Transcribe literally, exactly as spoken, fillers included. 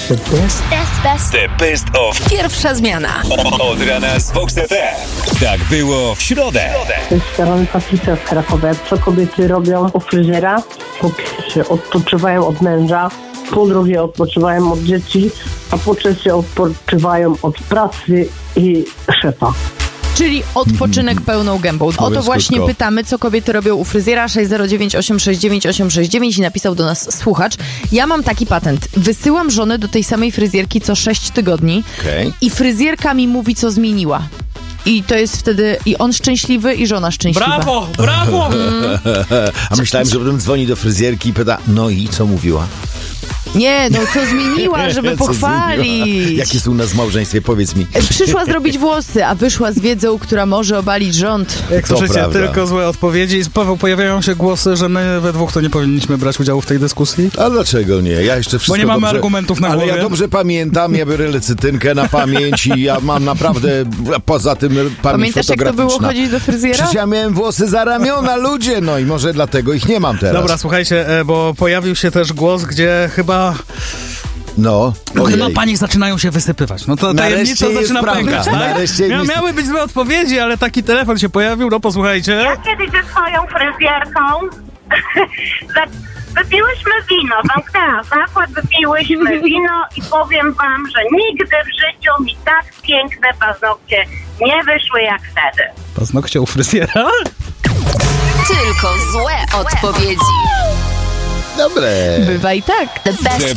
The best, best, best. The best of Pierwsza zmiana. Od rana z Vox T V. Tak było w środę. To jest salon Patrycja w Krakowie. Co kobiety robią u fryzjera? Po pierwsze odpoczywają od męża, po drugie odpoczywają od dzieci, a po trzecie odpoczywają od pracy i szefa. Czyli odpoczynek pełną gębą. O to właśnie krótko. pytamy, co kobiety robią u fryzjera. sześć zero dziewięć osiem sześć dziewięć osiem sześć dziewięć i napisał do nas słuchacz. Ja mam taki patent. Wysyłam żonę do tej samej fryzjerki co sześć tygodni Okej. i fryzjerka mi mówi, co zmieniła. I to jest wtedy i on szczęśliwy, i żona szczęśliwa. Brawo, brawo! A myślałem, że potem dzwoni do fryzjerki i pyta, no i co mówiła? Nie, no co zmieniła, żeby Co pochwalić. zmieniła? Jak jest u nas w małżeństwie? Powiedz mi. Przyszła zrobić włosy, a wyszła z wiedzą, która może obalić rząd. Jak To słyszycie, prawda. tylko złe odpowiedzi. Paweł, pojawiają się głosy, że my we dwóch to nie powinniśmy brać udziału w tej dyskusji. A dlaczego nie? Ja jeszcze wszystko Bo nie mamy dobrze, argumentów na ale głowie. ja dobrze pamiętam, ja biorę lecytynkę na pamięć i ja mam naprawdę, poza tym pamięć Pamiętasz, jak to było fotograficzna. chodzić do fryzjera? Przecież ja miałem włosy za ramiona, ludzie, no i może dlatego ich nie mam teraz. Dobra, słuchajcie, e, bo pojawił się też głos, gdzie chyba... No, No ojej. chyba pani zaczynają się wysypywać. No to Nareszcie tajemnica jest zaczyna prawda. pękać, tak? Nareszcie Mia, jest- miały być złe odpowiedzi, ale taki telefon się pojawił, no posłuchajcie. Ja kiedyś ze swoją fryzjerką za- wypiłyśmy wino, zamknęłam zakład, wypiłyśmy wino i powiem wam, że nigdy w życiu mi tak piękne paznokcie nie wyszły jak wtedy. Paznokcie u fryzjera? Tylko złe odpowiedzi. Dobre. Bywa i tak. The